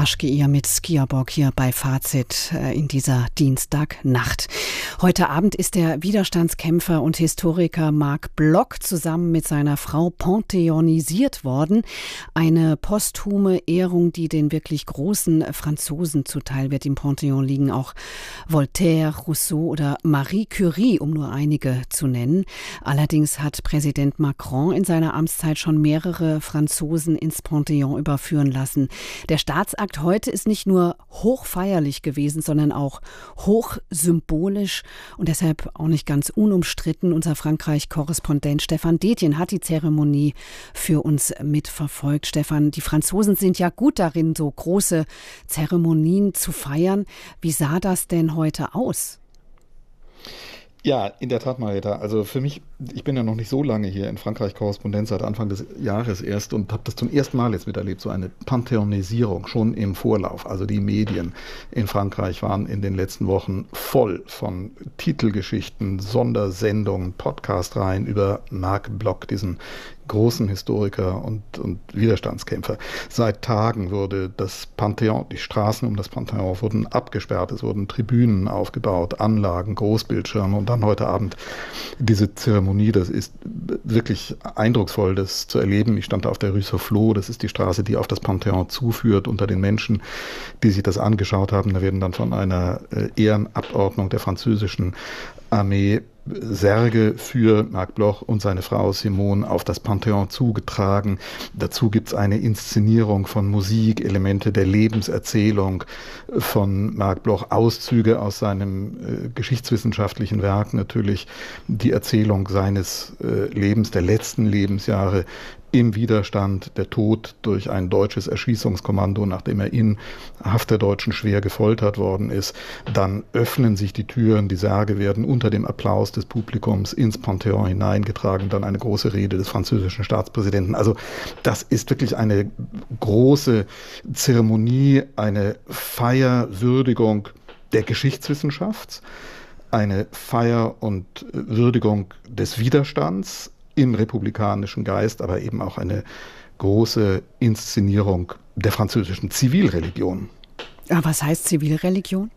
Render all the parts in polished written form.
Aschgeir mit Skiaborg hier bei Fazit in dieser Dienstagnacht. Heute Abend ist der Widerstandskämpfer und Historiker Marc Bloch zusammen mit seiner Frau pantheonisiert worden. Eine posthume Ehrung, die den wirklich großen Franzosen zuteil wird. Im Pantheon liegen auch Voltaire, Rousseau oder Marie Curie, um nur einige zu nennen. Allerdings hat Präsident Macron in seiner Amtszeit schon mehrere Franzosen ins Pantheon überführen lassen. Der Staatsakt heute ist nicht nur hochfeierlich gewesen, sondern auch hochsymbolisch und deshalb auch nicht ganz unumstritten. Unser Frankreich-Korrespondent Stefan Detjen hat die Zeremonie für uns mitverfolgt. Stefan, die Franzosen sind ja gut darin, so große Zeremonien zu feiern. Wie sah das denn heute aus? Ja, in der Tat, Marietta. Also für mich, ich bin ja noch nicht so lange hier in Frankreich Korrespondent, seit Anfang des Jahres erst und habe das zum ersten Mal jetzt miterlebt, so eine Pantheonisierung schon im Vorlauf. Also die Medien in Frankreich waren in den letzten Wochen voll von Titelgeschichten, Sondersendungen, Podcast-Reihen über Marc Bloch, diesen großen Historiker und Widerstandskämpfer. Seit Tagen wurde das Pantheon, die Straßen um das Pantheon wurden abgesperrt, es wurden Tribünen aufgebaut, Anlagen, Großbildschirme und dann heute Abend diese Zeremonie. Das ist wirklich eindrucksvoll, das zu erleben. Ich stand auf der Rue Soufflot, das ist die Straße, die auf das Pantheon zuführt, unter den Menschen, die sich das angeschaut haben. Da werden dann von einer Ehrenabordnung der französischen Armee Särge für Marc Bloch und seine Frau Simone auf das Pantheon zugetragen. Dazu gibt es eine Inszenierung von Musik, Elemente der Lebenserzählung von Marc Bloch, Auszüge aus seinem geschichtswissenschaftlichen Werk, natürlich die Erzählung seines Lebens, der letzten Lebensjahre im Widerstand, der Tod durch ein deutsches Erschießungskommando, nachdem er in Haft der Deutschen schwer gefoltert worden ist. Dann öffnen sich die Türen, die Särge werden unter dem Applaus des Publikums ins Pantheon hineingetragen, dann eine große Rede des französischen Staatspräsidenten. Also das ist wirklich eine große Zeremonie, eine Feierwürdigung der Geschichtswissenschaft, eine Feier und Würdigung des Widerstands im republikanischen Geist, aber eben auch eine große Inszenierung der französischen Zivilreligion. Was heißt Zivilreligion?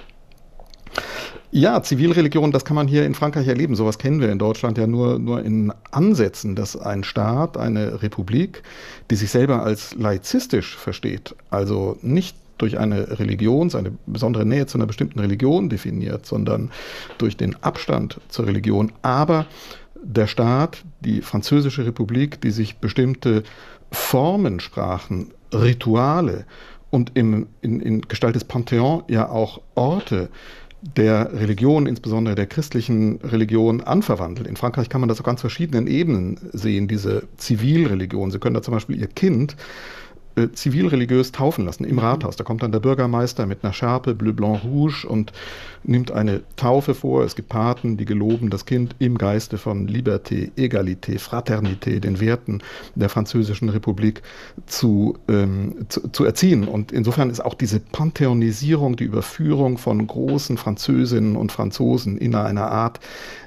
Ja, Zivilreligion, das kann man hier in Frankreich erleben. Sowas kennen wir in Deutschland ja nur in Ansätzen, dass ein Staat, eine Republik, die sich selber als laizistisch versteht, also nicht durch eine Religion, seine besondere Nähe zu einer bestimmten Religion definiert, sondern durch den Abstand zur Religion, aber der Staat, die Französische Republik, die sich bestimmte Formensprachen, Rituale und in Gestalt des Pantheon ja auch Orte der Religion, insbesondere der christlichen Religion, anverwandelt. In Frankreich kann man das auf ganz verschiedenen Ebenen sehen, diese Zivilreligion. Sie können da zum Beispiel Ihr Kind zivilreligiös taufen lassen im Rathaus. Da kommt dann der Bürgermeister mit einer Schärpe, Bleu, Blanc, Rouge und nimmt eine Taufe vor. Es gibt Paten, die geloben das Kind im Geiste von Liberté, Egalité, Fraternité, den Werten der Französischen Republik zu erziehen. Und insofern ist auch diese Pantheonisierung, die Überführung von großen Französinnen und Franzosen in einer Art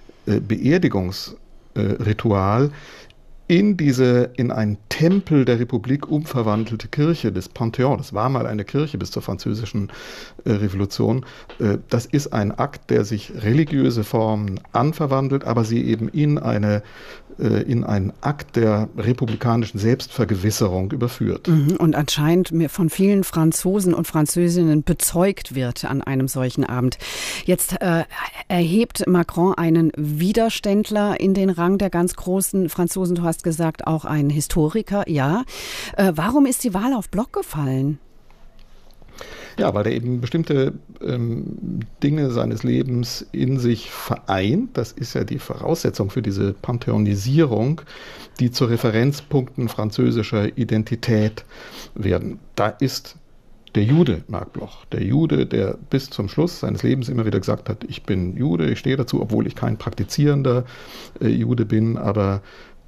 Beerdigungsritual in einen Tempel der Republik umverwandelte Kirche des Pantheon. Das war mal eine Kirche bis zur Französischen Revolution. Das ist ein Akt, der sich religiöse Formen anverwandelt, aber sie eben in einen Akt der republikanischen Selbstvergewisserung überführt. Und anscheinend von vielen Franzosen und Französinnen bezeugt wird an einem solchen Abend. Jetzt erhebt Macron einen Widerständler in den Rang der ganz großen Franzosen. Du hast gesagt, auch einen Historiker, ja. Warum ist die Wahl auf Bloch gefallen? Ja, weil er eben bestimmte Dinge seines Lebens in sich vereint. Das ist ja die Voraussetzung für diese Pantheonisierung, die zu Referenzpunkten französischer Identität werden. Da ist der Jude, Marc Bloch, der Jude, der bis zum Schluss seines Lebens immer wieder gesagt hat, ich bin Jude, ich stehe dazu, obwohl ich kein praktizierender Jude bin, aber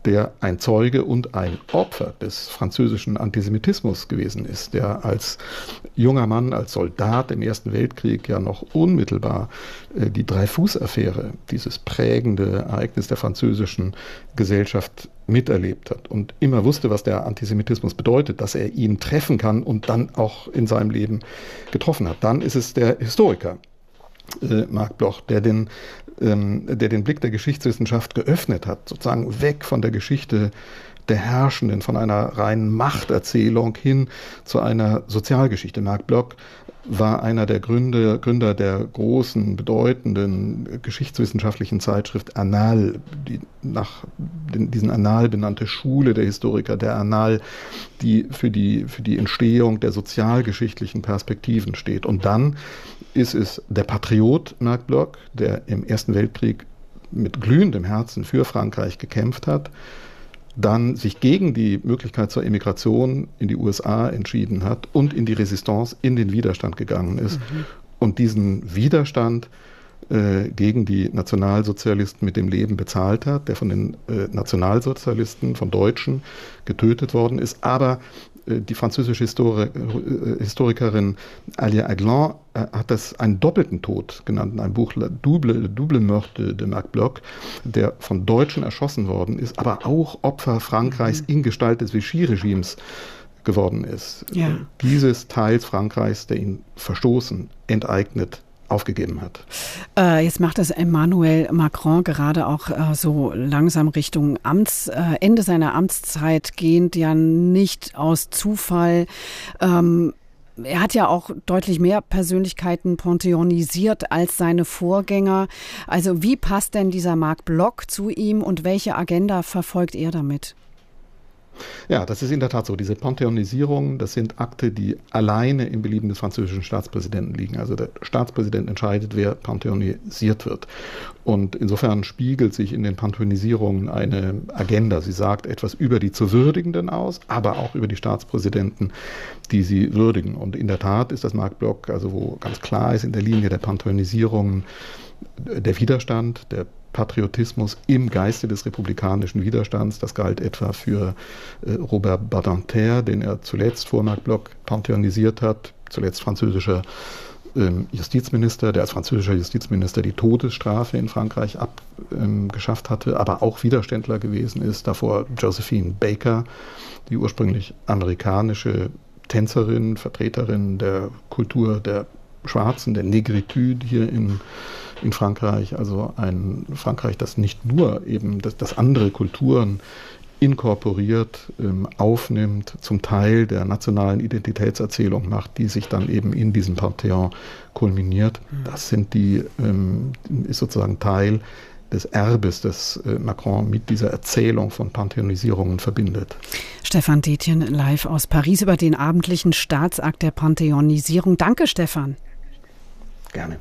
der ein Zeuge und ein Opfer des französischen Antisemitismus gewesen ist, der als junger Mann, als Soldat im Ersten Weltkrieg ja noch unmittelbar die Dreyfus-Affäre, dieses prägende Ereignis der französischen Gesellschaft, miterlebt hat und immer wusste, was der Antisemitismus bedeutet, dass er ihn treffen kann und dann auch in seinem Leben getroffen hat. Dann ist es der Historiker Marc Bloch, der den Blick der Geschichtswissenschaft geöffnet hat, sozusagen weg von der Geschichte der Herrschenden, von einer reinen Machterzählung hin zu einer Sozialgeschichte. Marc Bloch war einer der Gründer der großen, bedeutenden geschichtswissenschaftlichen Zeitschrift Annales, die nach diesen Annales benannte Schule der Historiker, der Annales, die für die Entstehung der sozialgeschichtlichen Perspektiven steht. Und dann ist es der Patriot Marc Bloch, der im Ersten Weltkrieg mit glühendem Herzen für Frankreich gekämpft hat, dann sich gegen die Möglichkeit zur Emigration in die USA entschieden hat und in die Resistance, in den Widerstand gegangen ist. Und diesen Widerstand gegen die Nationalsozialisten mit dem Leben bezahlt hat, der von den Nationalsozialisten, von Deutschen getötet worden ist. Aber die französische Historikerin Alia Aglan hat das einen doppelten Tod genannt in einem Buch, Double Meurtre de Marc Bloch, der von Deutschen erschossen worden ist, aber auch Opfer Frankreichs in Gestalt des Vichy-Regimes geworden ist. Ja. Dieses Teils Frankreichs, der ihn verstoßen, enteignet, aufgegeben hat. Jetzt macht das Emmanuel Macron gerade auch so langsam Richtung Ende seiner Amtszeit gehend, ja nicht aus Zufall. Er hat ja auch deutlich mehr Persönlichkeiten pantheonisiert als seine Vorgänger. Also wie passt denn dieser Marc Bloch zu ihm und welche Agenda verfolgt er damit? Ja, das ist in der Tat so. Diese Pantheonisierung, das sind Akte, die alleine im Belieben des französischen Staatspräsidenten liegen. Also der Staatspräsident entscheidet, wer pantheonisiert wird. Und insofern spiegelt sich in den Pantheonisierungen eine Agenda. Sie sagt etwas über die zu Würdigenden aus, aber auch über die Staatspräsidenten, die sie würdigen. Und in der Tat ist das Marc Bloch, also wo ganz klar ist in der Linie der Pantheonisierungen der Widerstand, der Patriotismus im Geiste des republikanischen Widerstands. Das galt etwa für Robert Badinter, den er zuletzt vor Marc Bloch pantheonisiert hat, zuletzt französischer Justizminister, der als französischer Justizminister die Todesstrafe in Frankreich abgeschafft hatte, aber auch Widerständler gewesen ist. Davor Josephine Baker, die ursprünglich amerikanische Tänzerin, Vertreterin der Kultur der Schwarzen, der Negritude hier in Frankreich, also ein Frankreich, das nicht nur eben das andere Kulturen inkorporiert, aufnimmt, zum Teil der nationalen Identitätserzählung macht, die sich dann eben in diesem Pantheon kulminiert. Das ist sozusagen Teil des Erbes, das Macron mit dieser Erzählung von Pantheonisierungen verbindet. Stefan Detjen live aus Paris über den abendlichen Staatsakt der Pantheonisierung. Danke, Stefan. Gerne.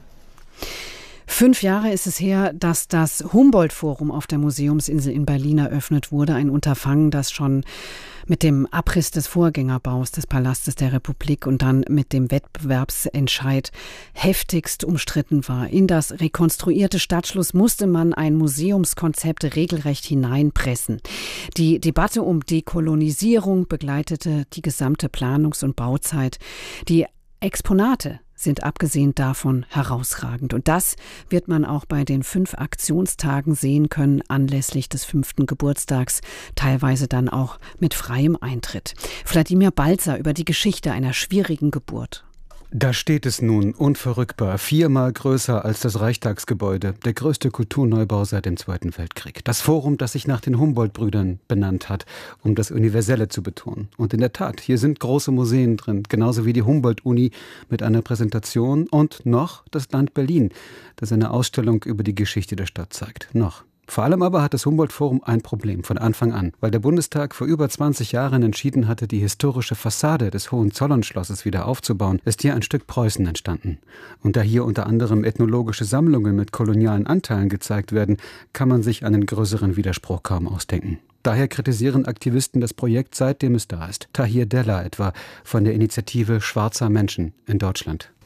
5 Jahre ist es her, dass das Humboldt-Forum auf der Museumsinsel in Berlin eröffnet wurde. Ein Unterfangen, das schon mit dem Abriss des Vorgängerbaus des Palastes der Republik und dann mit dem Wettbewerbsentscheid heftigst umstritten war. In das rekonstruierte Stadtschloss musste man ein Museumskonzept regelrecht hineinpressen. Die Debatte um Dekolonisierung begleitete die gesamte Planungs- und Bauzeit. Die Exponate sind abgesehen davon herausragend. Und das wird man auch bei den 5 Aktionstagen sehen können, anlässlich des 5. Geburtstags, teilweise dann auch mit freiem Eintritt. Wladimir Balzer über die Geschichte einer schwierigen Geburt. Da steht es nun, unverrückbar, 4-mal größer als das Reichstagsgebäude, der größte Kulturneubau seit dem Zweiten Weltkrieg. Das Forum, das sich nach den Humboldt-Brüdern benannt hat, um das Universelle zu betonen. Und in der Tat, hier sind große Museen drin, genauso wie die Humboldt-Uni mit einer Präsentation und noch das Land Berlin, das eine Ausstellung über die Geschichte der Stadt zeigt. Noch. Vor allem aber hat das Humboldt-Forum ein Problem von Anfang an, weil der Bundestag vor über 20 Jahren entschieden hatte, die historische Fassade des Hohenzollernschlosses wieder aufzubauen, ist hier ein Stück Preußen entstanden. Und da hier unter anderem ethnologische Sammlungen mit kolonialen Anteilen gezeigt werden, kann man sich einen größeren Widerspruch kaum ausdenken. Daher kritisieren Aktivisten das Projekt, seitdem es da ist. Tahir Della etwa von der Initiative Schwarzer Menschen in Deutschland.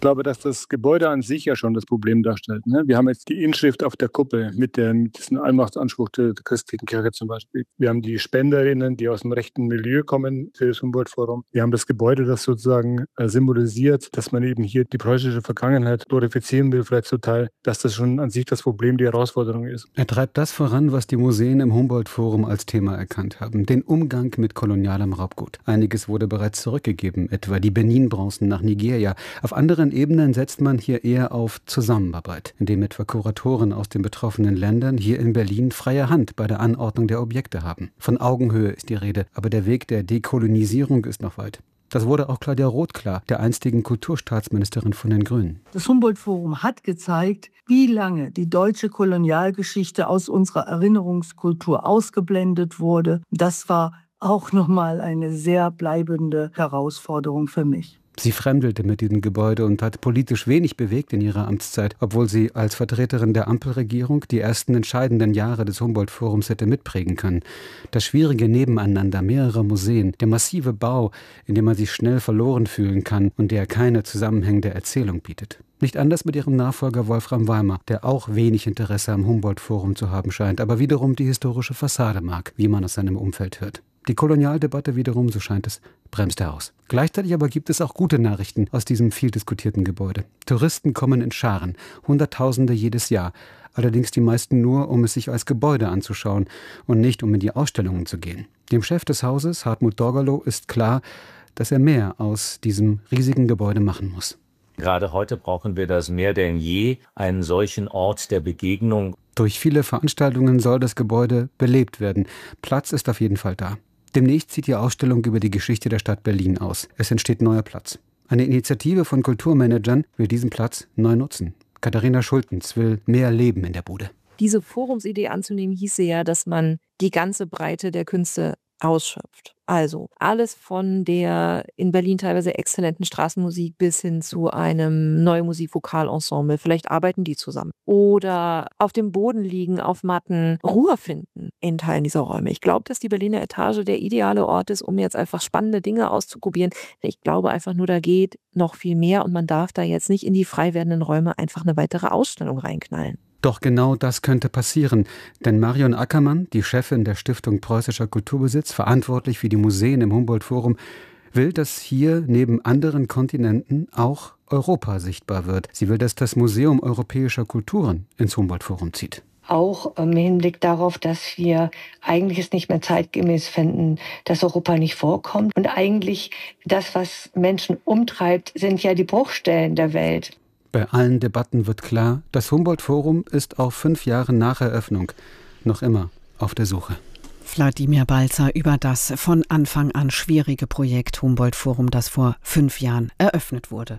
glaube, dass das Gebäude an sich ja schon das Problem darstellt. Ne? Wir haben jetzt die Inschrift auf der Kuppel mit diesem Allmachtsanspruch der christlichen Kirche zum Beispiel. Wir haben die Spenderinnen, die aus dem rechten Milieu kommen für das Humboldt-Forum. Wir haben das Gebäude, das sozusagen symbolisiert, dass man eben hier die preußische Vergangenheit glorifizieren will, vielleicht zum Teil, dass das schon an sich das Problem, die Herausforderung ist. Er treibt das voran, was die Museen im Humboldt-Forum als Thema erkannt haben, den Umgang mit kolonialem Raubgut. Einiges wurde bereits zurückgegeben, etwa die Benin-Bronzen nach Nigeria. Auf anderen Ebenen setzt man hier eher auf Zusammenarbeit, indem etwa Kuratoren aus den betroffenen Ländern hier in Berlin freie Hand bei der Anordnung der Objekte haben. Von Augenhöhe ist die Rede, aber der Weg der Dekolonisierung ist noch weit. Das wurde auch Claudia Roth klar, der einstigen Kulturstaatsministerin von den Grünen. Das Humboldt-Forum hat gezeigt, wie lange die deutsche Kolonialgeschichte aus unserer Erinnerungskultur ausgeblendet wurde. Das war auch nochmal eine sehr bleibende Herausforderung für mich. Sie fremdelte mit diesem Gebäude und hat politisch wenig bewegt in ihrer Amtszeit, obwohl sie als Vertreterin der Ampelregierung die ersten entscheidenden Jahre des Humboldt-Forums hätte mitprägen können. Das schwierige Nebeneinander mehrerer Museen, der massive Bau, in dem man sich schnell verloren fühlen kann und der keine zusammenhängende Erzählung bietet. Nicht anders mit ihrem Nachfolger Wolfram Weimer, der auch wenig Interesse am Humboldt-Forum zu haben scheint, aber wiederum die historische Fassade mag, wie man aus seinem Umfeld hört. Die Kolonialdebatte wiederum, so scheint es, bremst er aus. Gleichzeitig aber gibt es auch gute Nachrichten aus diesem viel diskutierten Gebäude. Touristen kommen in Scharen, Hunderttausende jedes Jahr. Allerdings die meisten nur, um es sich als Gebäude anzuschauen und nicht, um in die Ausstellungen zu gehen. Dem Chef des Hauses, Hartmut Dorgalow, ist klar, dass er mehr aus diesem riesigen Gebäude machen muss. Gerade heute brauchen wir das mehr denn je, einen solchen Ort der Begegnung. Durch viele Veranstaltungen soll das Gebäude belebt werden. Platz ist auf jeden Fall da. Demnächst zieht die Ausstellung über die Geschichte der Stadt Berlin aus. Es entsteht neuer Platz. Eine Initiative von Kulturmanagern will diesen Platz neu nutzen. Katharina Schultens will mehr Leben in der Bude. Diese Forumsidee anzunehmen, hieße ja, dass man die ganze Breite der Künste ausschöpft. Also alles von der in Berlin teilweise exzellenten Straßenmusik bis hin zu einem neuen Musikvokalensemble. Vielleicht arbeiten die zusammen. Oder auf dem Boden liegen, auf Matten, Ruhe finden in Teilen dieser Räume. Ich glaube, dass die Berliner Etage der ideale Ort ist, um jetzt einfach spannende Dinge auszuprobieren. Ich glaube einfach nur, da geht noch viel mehr und man darf da jetzt nicht in die frei werdenden Räume einfach eine weitere Ausstellung reinknallen. Doch genau das könnte passieren, denn Marion Ackermann, die Chefin der Stiftung Preußischer Kulturbesitz, verantwortlich für die Museen im Humboldt-Forum, will, dass hier neben anderen Kontinenten auch Europa sichtbar wird. Sie will, dass das Museum europäischer Kulturen ins Humboldt-Forum zieht. Auch im Hinblick darauf, dass wir eigentlich es nicht mehr zeitgemäß finden, dass Europa nicht vorkommt. Und eigentlich das, was Menschen umtreibt, sind ja die Bruchstellen der Welt. Bei allen Debatten wird klar, das Humboldt-Forum ist auch 5 Jahre nach Eröffnung noch immer auf der Suche. Wladimir Balzer über das von Anfang an schwierige Projekt Humboldt-Forum, das vor 5 Jahren eröffnet wurde.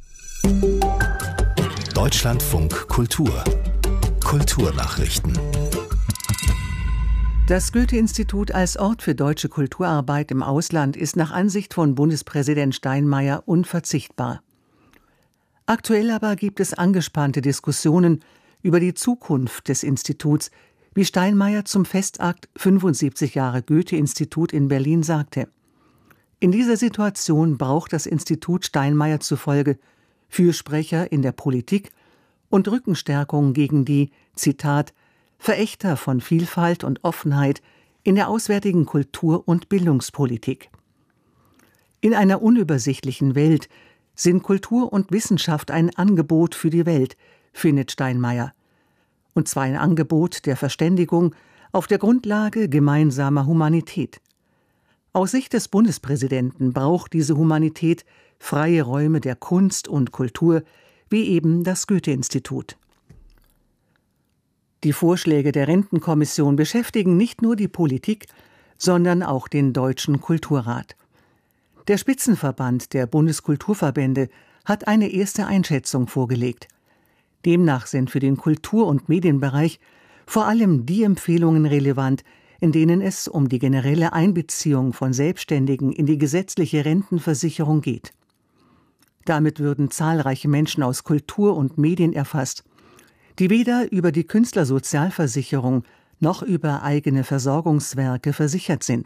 Deutschlandfunk Kultur. Kulturnachrichten. Das Goethe-Institut als Ort für deutsche Kulturarbeit im Ausland ist nach Ansicht von Bundespräsident Steinmeier unverzichtbar. Aktuell aber gibt es angespannte Diskussionen über die Zukunft des Instituts, wie Steinmeier zum Festakt 75 Jahre Goethe-Institut in Berlin sagte. In dieser Situation braucht das Institut Steinmeier zufolge Fürsprecher in der Politik und Rückenstärkung gegen die, Zitat, Verächter von Vielfalt und Offenheit in der auswärtigen Kultur- und Bildungspolitik. In einer unübersichtlichen Welt sind Kultur und Wissenschaft ein Angebot für die Welt, findet Steinmeier. Und zwar ein Angebot der Verständigung auf der Grundlage gemeinsamer Humanität. Aus Sicht des Bundespräsidenten braucht diese Humanität freie Räume der Kunst und Kultur, wie eben das Goethe-Institut. Die Vorschläge der Rentenkommission beschäftigen nicht nur die Politik, sondern auch den Deutschen Kulturrat. Der Spitzenverband der Bundeskulturverbände hat eine erste Einschätzung vorgelegt. Demnach sind für den Kultur- und Medienbereich vor allem die Empfehlungen relevant, in denen es um die generelle Einbeziehung von Selbstständigen in die gesetzliche Rentenversicherung geht. Damit würden zahlreiche Menschen aus Kultur und Medien erfasst, die weder über die Künstlersozialversicherung noch über eigene Versorgungswerke versichert sind.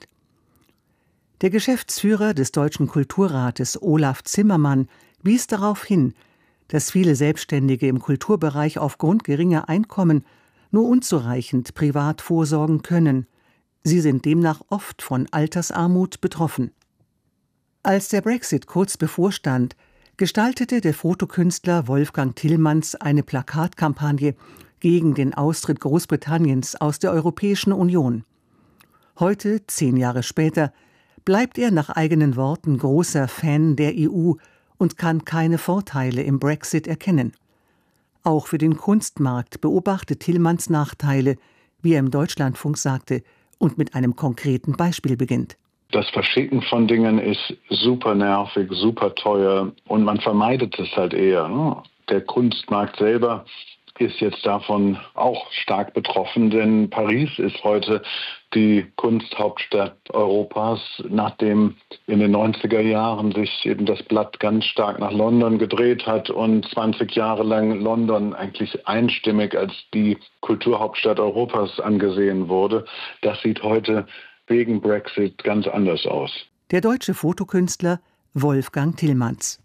Der Geschäftsführer des Deutschen Kulturrates, Olaf Zimmermann, wies darauf hin, dass viele Selbstständige im Kulturbereich aufgrund geringer Einkommen nur unzureichend privat vorsorgen können. Sie sind demnach oft von Altersarmut betroffen. Als der Brexit kurz bevorstand, gestaltete der Fotokünstler Wolfgang Tillmanns eine Plakatkampagne gegen den Austritt Großbritanniens aus der Europäischen Union. Heute, 10 Jahre später, bleibt er nach eigenen Worten großer Fan der EU und kann keine Vorteile im Brexit erkennen. Auch für den Kunstmarkt beobachtet Tillmanns Nachteile, wie er im Deutschlandfunk sagte, und mit einem konkreten Beispiel beginnt. Das Verschicken von Dingen ist super nervig, super teuer und man vermeidet es halt eher. Ne? Der Kunstmarkt selber ist jetzt davon auch stark betroffen, denn Paris ist heute die Kunsthauptstadt Europas, nachdem in den 90er Jahren sich eben das Blatt ganz stark nach London gedreht hat und 20 Jahre lang London eigentlich einstimmig als die Kulturhauptstadt Europas angesehen wurde. Das sieht heute wegen Brexit ganz anders aus. Der deutsche Fotokünstler Wolfgang Tillmanns.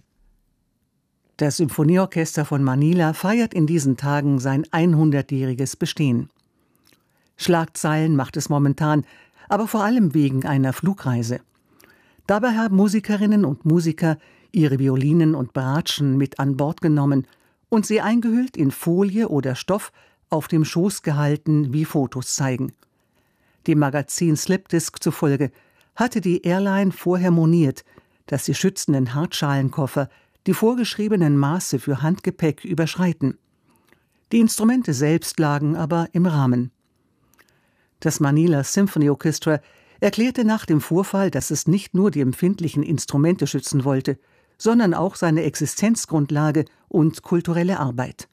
Das Symphonieorchester von Manila feiert in diesen Tagen sein 100-jähriges Bestehen. Schlagzeilen macht es momentan, aber vor allem wegen einer Flugreise. Dabei haben Musikerinnen und Musiker ihre Violinen und Bratschen mit an Bord genommen und sie eingehüllt in Folie oder Stoff auf dem Schoß gehalten, wie Fotos zeigen. Dem Magazin Slipdisk zufolge hatte die Airline vorher moniert, dass die schützenden Hartschalenkoffer die vorgeschriebenen Maße für Handgepäck überschreiten. Die Instrumente selbst lagen aber im Rahmen. Das Manila Symphony Orchestra erklärte nach dem Vorfall, dass es nicht nur die empfindlichen Instrumente schützen wollte, sondern auch seine Existenzgrundlage und kulturelle Arbeit.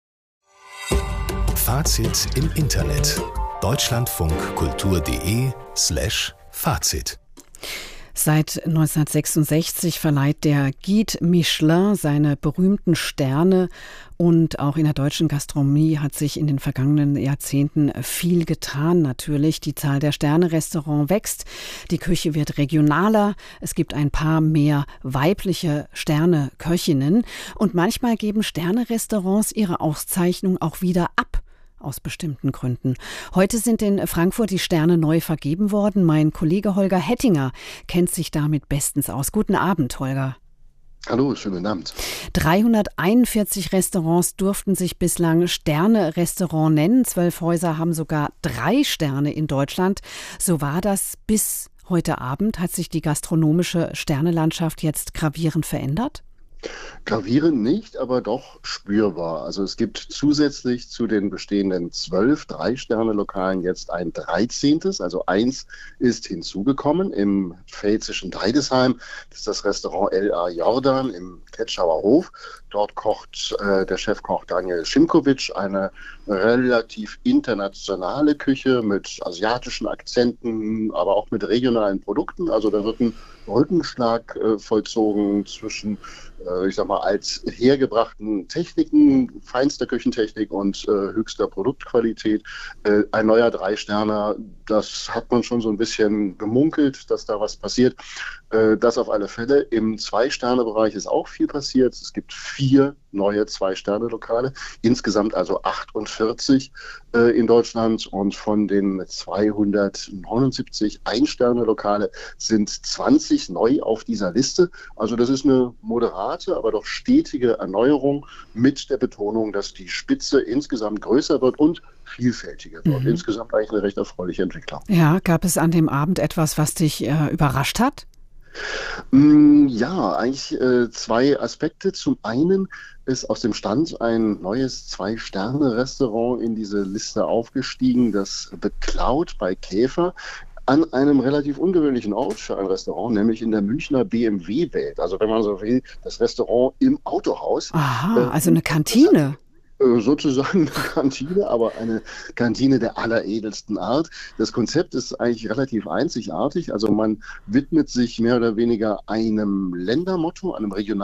Fazit im Internet. deutschlandfunkkultur.de/Fazit. Seit 1966 verleiht der Guide Michelin seine berühmten Sterne und auch in der deutschen Gastronomie hat sich in den vergangenen Jahrzehnten viel getan. Natürlich, die Zahl der Sterne-Restaurants wächst, die Küche wird regionaler, es gibt ein paar mehr weibliche Sterne-Köchinnen und manchmal geben Sterne-Restaurants ihre Auszeichnung auch wieder ab. Aus bestimmten Gründen. Heute sind in Frankfurt die Sterne neu vergeben worden. Mein Kollege Holger Hettinger kennt sich damit bestens aus. Guten Abend, Holger. Hallo, schönen Abend. 341 Restaurants durften sich bislang Sterne-Restaurant nennen. 12 Häuser haben sogar 3 Sterne in Deutschland. So war das bis heute Abend. Hat sich die gastronomische Sternelandschaft jetzt gravierend verändert? Gravierend nicht, aber doch spürbar. Also es gibt zusätzlich zu den bestehenden 12 3-Sterne-Lokalen jetzt ein 13. Also 1 ist hinzugekommen im pfälzischen Deidesheim. Das ist das Restaurant L.A. Jordan im Ketschauer Hof. Dort kocht der Chefkoch Daniel Szymkowitsch eine relativ internationale Küche mit asiatischen Akzenten, aber auch mit regionalen Produkten. Also da wird ein Rückenschlag vollzogen zwischen, ich sag mal, als hergebrachten Techniken, feinster Küchentechnik und höchster Produktqualität. Ein neuer 3-Sterner, das hat man schon so ein bisschen gemunkelt, dass da was passiert. Das auf alle Fälle. Im 2-Sterne-Bereich ist auch viel passiert. Es gibt 4 neue 2-Sterne-Lokale, insgesamt also 48 in Deutschland und von den 279 Ein-Sterne-Lokale sind 20 neu auf dieser Liste. Also das ist eine moderate, aber doch stetige Erneuerung mit der Betonung, dass die Spitze insgesamt größer wird und vielfältiger wird. Insgesamt eigentlich eine recht erfreuliche Entwicklung. Ja, gab es an dem Abend etwas, was dich überrascht hat? Ja, eigentlich 2 Aspekte. Zum einen ist aus dem Stand ein neues 2-Sterne-Restaurant in diese Liste aufgestiegen, das The Cloud bei Käfer, an einem relativ ungewöhnlichen Ort für ein Restaurant, nämlich in der Münchner BMW-Welt. Also wenn man so will, das Restaurant im Autohaus. Aha, also eine Kantine. Sozusagen eine Kantine, aber eine Kantine der alleredelsten Art. Das Konzept ist eigentlich relativ einzigartig. Also man widmet sich mehr oder weniger einem Ländermotto, einem regionalen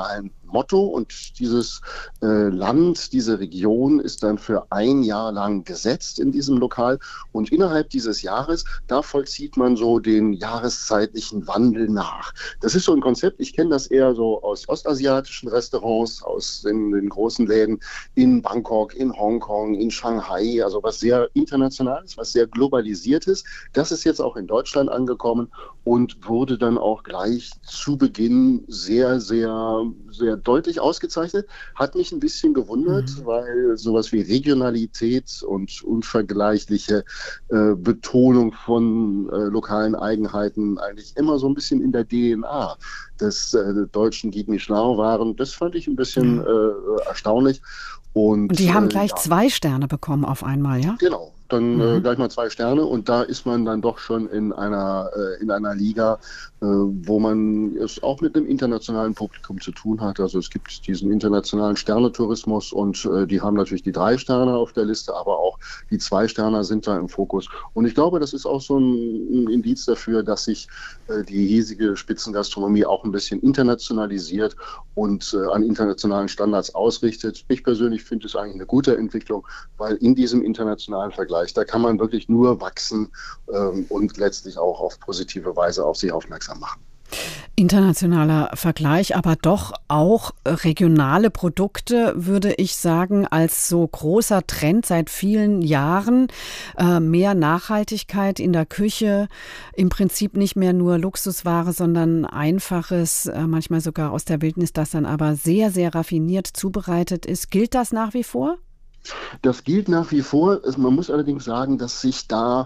Motto und dieses Land, diese Region ist dann für ein Jahr lang gesetzt in diesem Lokal und innerhalb dieses Jahres, da vollzieht man so den jahreszeitlichen Wandel nach. Das ist so ein Konzept, ich kenne das eher so aus ostasiatischen Restaurants, aus den großen Läden in Bangkok, in Hongkong, in Shanghai, also was sehr international ist, was sehr globalisiert ist. Das ist jetzt auch in Deutschland angekommen und wurde dann auch gleich zu Beginn sehr, sehr, sehr deutlich ausgezeichnet. Hat mich ein bisschen gewundert, weil sowas wie Regionalität und unvergleichliche Betonung von lokalen Eigenheiten eigentlich immer so ein bisschen in der DNA des deutschen Guide Michelin waren. Das fand ich ein bisschen erstaunlich. Und die haben gleich 2 Sterne bekommen auf einmal, ja? Genau. Dann gleich mal 2 Sterne und da ist man dann doch schon in einer Liga, wo man es auch mit einem internationalen Publikum zu tun hat. Also es gibt diesen internationalen Sternetourismus und die haben natürlich die 3 Sterne auf der Liste, aber auch die 2 Sterne sind da im Fokus. Und ich glaube, das ist auch so ein Indiz dafür, dass sich die hiesige Spitzengastronomie auch ein bisschen internationalisiert und an internationalen Standards ausrichtet. Ich persönlich finde es eigentlich eine gute Entwicklung, weil in diesem internationalen Vergleich, da kann man wirklich nur wachsen und letztlich auch auf positive Weise auf sich aufmerksam machen. Internationaler Vergleich, aber doch auch regionale Produkte, würde ich sagen, als so großer Trend seit vielen Jahren. Mehr Nachhaltigkeit in der Küche, im Prinzip nicht mehr nur Luxusware, sondern einfaches, manchmal sogar aus der Wildnis, das dann aber sehr, sehr raffiniert zubereitet ist. Gilt das nach wie vor? Das gilt nach wie vor. Man muss allerdings sagen, dass sich da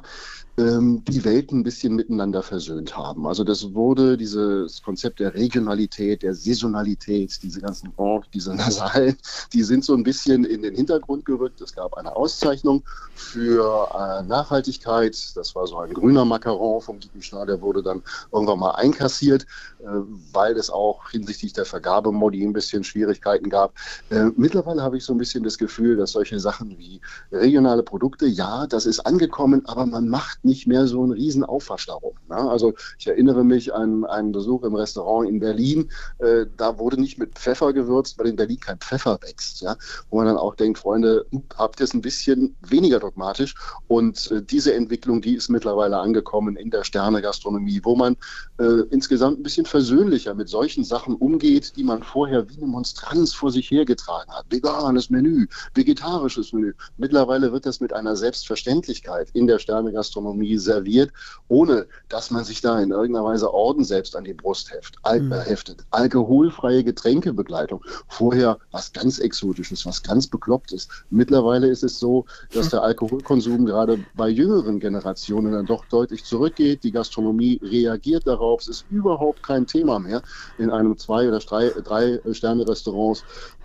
die Welten ein bisschen miteinander versöhnt haben. Also das wurde dieses Konzept der Regionalität, der Saisonalität, diese ganzen diese Nasalen, die sind so ein bisschen in den Hintergrund gerückt. Es gab eine Auszeichnung für Nachhaltigkeit. Das war so ein grüner Macaron vom Guide Michelin, der wurde dann irgendwann mal einkassiert, weil es auch hinsichtlich der Vergabemodi ein bisschen Schwierigkeiten gab. Mittlerweile habe ich so ein bisschen das Gefühl, dass solche Sachen wie regionale Produkte, ja, das ist angekommen, aber man macht nicht mehr so einen riesen Aufwasch darum. Ne? Also ich erinnere mich an einen Besuch im Restaurant in Berlin, da wurde nicht mit Pfeffer gewürzt, weil in Berlin kein Pfeffer wächst. Ja? Wo man dann auch denkt, Freunde, habt ihr es ein bisschen weniger dogmatisch und diese Entwicklung, die ist mittlerweile angekommen in der Sternegastronomie, wo man insgesamt ein bisschen versöhnlicher mit solchen Sachen umgeht, die man vorher wie eine Monstranz vor sich hergetragen hat. Veganes Menü, vegetarisches Menü. Mittlerweile wird das mit einer Selbstverständlichkeit in der Sternegastronomie serviert, ohne dass man sich da in irgendeiner Weise Orden selbst an die Brust heftet. Alkoholfreie Getränkebegleitung. Vorher was ganz Exotisches, was ganz Beklopptes. Mittlerweile ist es so, dass der Alkoholkonsum gerade bei jüngeren Generationen dann doch deutlich zurückgeht. Die Gastronomie reagiert darauf. Es ist überhaupt kein Thema mehr, in einem 2- oder 3-Sterne-Restaurants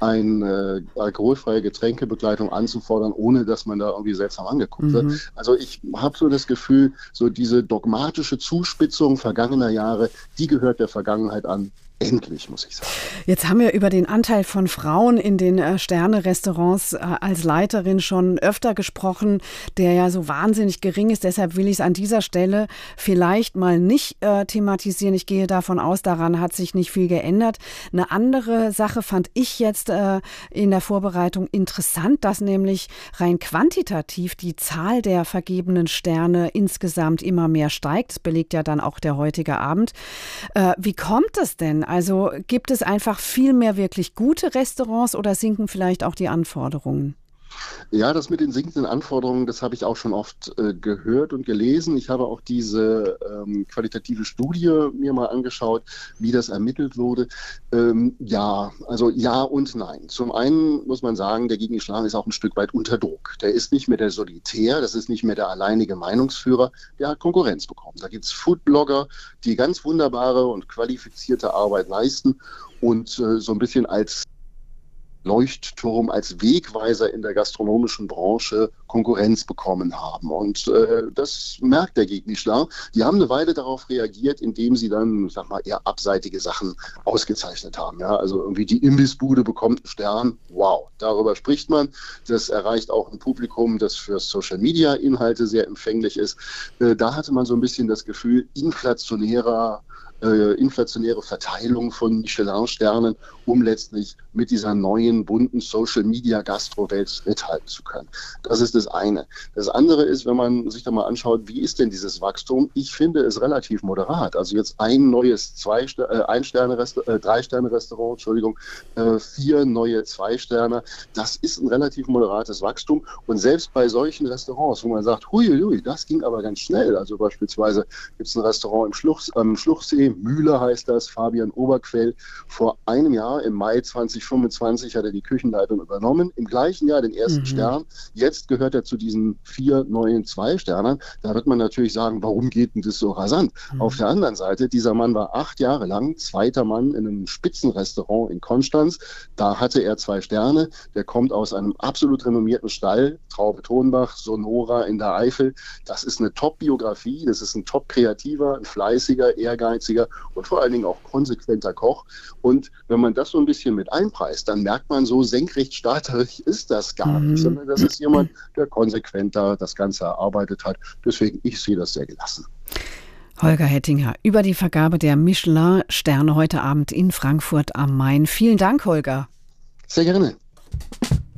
eine alkoholfreie Getränkebegleitung anzufordern, ohne dass man da irgendwie seltsam angeguckt wird. Also ich habe so das Gefühl, so diese dogmatische Zuspitzung vergangener Jahre, die gehört der Vergangenheit an. Endlich, muss ich sagen. Jetzt haben wir über den Anteil von Frauen in den Sterne-Restaurants als Leiterin schon öfter gesprochen, der ja so wahnsinnig gering ist. Deshalb will ich es an dieser Stelle vielleicht mal nicht thematisieren. Ich gehe davon aus, daran hat sich nicht viel geändert. Eine andere Sache fand ich jetzt in der Vorbereitung interessant, dass nämlich rein quantitativ die Zahl der vergebenen Sterne insgesamt immer mehr steigt. Das belegt ja dann auch der heutige Abend. Wie kommt es denn? Also gibt es einfach viel mehr wirklich gute Restaurants oder sinken vielleicht auch die Anforderungen? Ja, das mit den sinkenden Anforderungen, das habe ich auch schon oft gehört und gelesen. Ich habe auch diese qualitative Studie mir mal angeschaut, wie das ermittelt wurde. Ja, also ja und nein. Zum einen muss man sagen, der Guide Michelin ist auch ein Stück weit unter Druck. Der ist nicht mehr der Solitär, das ist nicht mehr der alleinige Meinungsführer, der hat Konkurrenz bekommen. Da gibt es Foodblogger, die ganz wunderbare und qualifizierte Arbeit leisten und so ein bisschen als Leuchtturm, als Wegweiser in der gastronomischen Branche Konkurrenz bekommen haben. Und das merkt der Guide Michelin. Die haben eine Weile darauf reagiert, indem sie dann, ich sag mal, eher abseitige Sachen ausgezeichnet haben. Ja, also irgendwie die Imbissbude bekommt einen Stern. Wow, darüber spricht man. Das erreicht auch ein Publikum, das für Social-Media-Inhalte sehr empfänglich ist. Da hatte man so ein bisschen das Gefühl, inflationärer inflationäre Verteilung von Michelin-Sternen, um letztlich mit dieser neuen, bunten Social-Media-Gastro-Welt mithalten zu können. Das ist das eine. Das andere ist, wenn man sich da mal anschaut, wie ist denn dieses Wachstum? Ich finde es relativ moderat. Also jetzt ein neues 3-Sterne-Restaurant, 4 neue 2-Sterne. Das ist ein relativ moderates Wachstum. Und selbst bei solchen Restaurants, wo man sagt, huiuiui, das ging aber ganz schnell. Also beispielsweise gibt es ein Restaurant am Schluchsee, Mühle heißt das, Fabian Oberquell. Vor einem Jahr, im Mai 2025, hat er die Küchenleitung übernommen. Im gleichen Jahr den ersten Stern. Jetzt gehört er zu diesen 4 neuen 2-Sternern. Da wird man natürlich sagen, warum geht denn das so rasant? Auf der anderen Seite, dieser Mann war 8 Jahre lang zweiter Mann in einem Spitzenrestaurant in Konstanz. Da hatte er 2 Sterne. Der kommt aus einem absolut renommierten Stall, Traube Tonbach, Sonora in der Eifel. Das ist eine Top-Biografie. Das ist ein Top-Kreativer, ein fleißiger, ehrgeiziger und vor allen Dingen auch konsequenter Koch. Und wenn man das so ein bisschen mit einpreist, dann merkt man, so senkrecht starterig ist das gar nicht, sondern das ist jemand, der konsequenter das Ganze erarbeitet hat. Deswegen, ich sehe das sehr gelassen. Holger Hettinger über die Vergabe der Michelin-Sterne heute Abend in Frankfurt am Main. Vielen Dank, Holger. Sehr gerne.